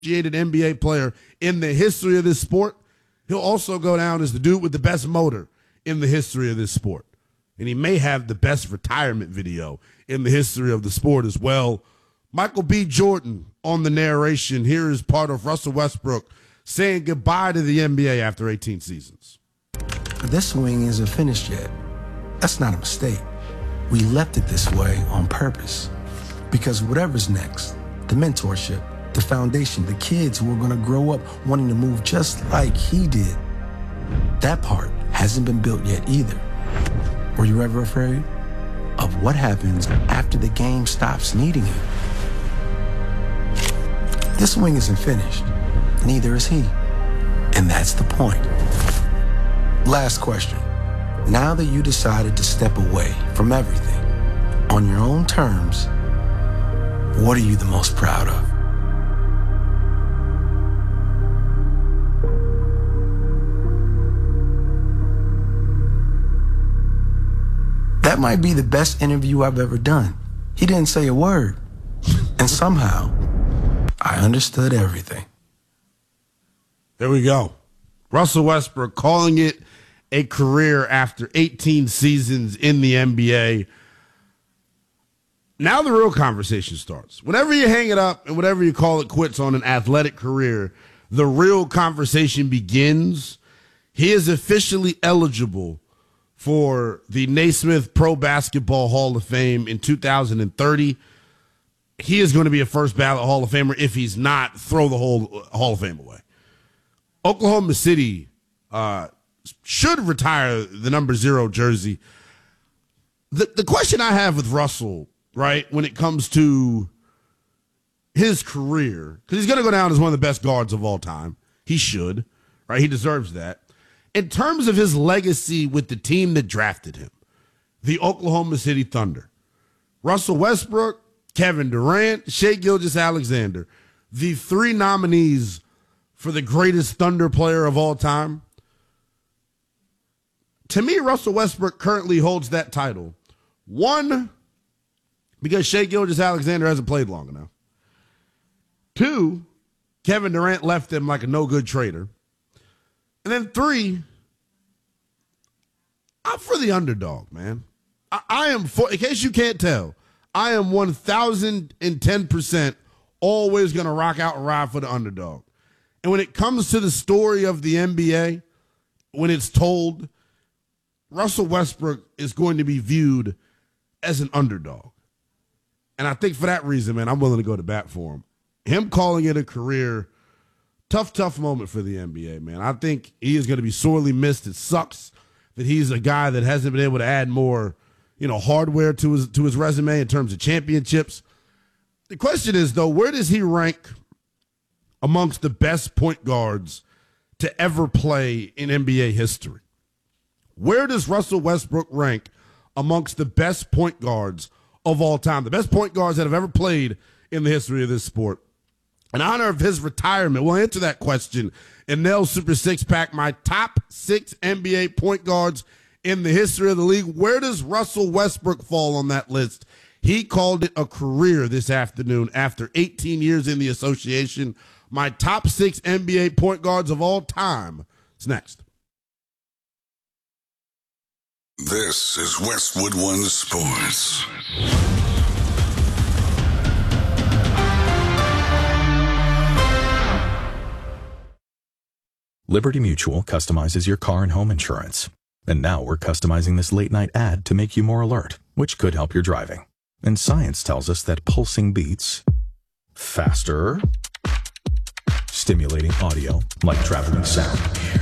NBA player in the history of this sport, he'll also go down as the dude with the best motor in the history of this sport. And he may have the best retirement video in the history of the sport as well. Michael B. Jordan on the narration. Here is part of Russell Westbrook saying goodbye to the NBA after 18 seasons. This swing isn't finished yet. That's not a mistake. We left it this way on purpose. Because whatever's next, the mentorship, the foundation, the kids who are going to grow up wanting to move just like he did, that part hasn't been built yet either. Were you ever afraid of what happens after the game stops needing you? This swing isn't finished. Neither is he. And that's the point. Last question. Now that you decided to step away from everything on your own terms, what are you the most proud of? That might be the best interview I've ever done. He didn't say a word. And somehow, I understood everything. There we go. Russell Westbrook calling it a career after 18 seasons in the NBA. Now the real conversation starts. Whenever you hang it up and whatever you call it quits on an athletic career, the real conversation begins. He is officially eligible for the Naismith Pro Basketball Hall of Fame in 2030. He is going to be a first ballot Hall of Famer. If he's not, throw the whole Hall of Fame away. Oklahoma City should retire the number 0 jersey. The question I have with Russell, right, when it comes to his career, because he's going to go down as one of the best guards of all time. He should, right? He deserves that. In terms of his legacy with the team that drafted him, the Oklahoma City Thunder, Russell Westbrook, Kevin Durant, Shai Gilgeous-Alexander, the 3 nominees for the greatest Thunder player of all time. To me, Russell Westbrook currently holds that title. 1, because Shai Gilgeous-Alexander hasn't played long enough. 2, Kevin Durant left him like a no-good trader. And then 3, I'm for the underdog, man. I am for, in case you can't tell, I am 1,010% always going to rock out and ride for the underdog. And when it comes to the story of the NBA, when it's told, Russell Westbrook is going to be viewed as an underdog. And I think for that reason, man, I'm willing to go to bat for him. Him calling it a career, tough moment for the NBA, man. I think he is going to be sorely missed. It sucks that he's a guy that hasn't been able to add more, hardware to his resume in terms of championships. The question is, though, where does he rank amongst the best point guards to ever play in NBA history? Where does Russell Westbrook rank amongst the best point guards of all time, the best point guards that have ever played in the history of this sport? In honor of his retirement, we'll answer that question in Nell's Super Six Pack, my top 6 NBA point guards in the history of the league. Where does Russell Westbrook fall on that list? He called it a career this afternoon after 18 years in the association. My top 6 NBA point guards of all time. It's next. This is Westwood One Sports. Liberty Mutual customizes your car and home insurance. And now we're customizing this late-night ad to make you more alert, which could help your driving. And science tells us that pulsing beats faster, stimulating audio like traveling sound,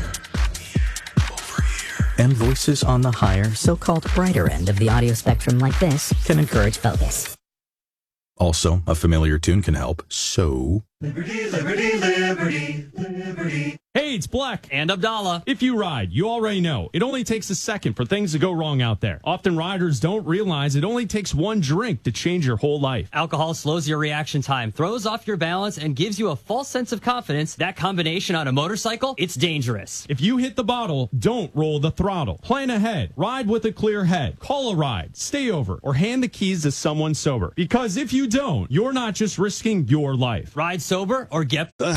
and voices on the higher, so-called brighter end of the audio spectrum like this can encourage focus. Also, a familiar tune can help, so... Liberty, liberty, liberty, liberty. Hey, it's Black and Abdallah. If you ride, you already know it only takes a second for things to go wrong out there. Often riders don't realize it only takes one drink to change your whole life. Alcohol slows your reaction time, throws off your balance, and gives you a false sense of confidence. That combination on a motorcycle, it's dangerous. If you hit the bottle, don't roll the throttle. Plan ahead. Ride with a clear head. Call a ride, stay over, or hand the keys to someone sober. Because if you don't, you're not just risking your life. Ride sober or get